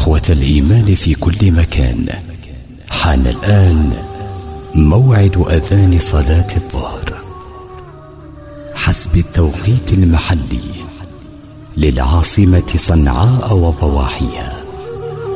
إخوة الإيمان في كل مكان، حان الآن موعد أذان صلاة الظهر حسب التوقيت المحلي للعاصمة صنعاء وضواحيها.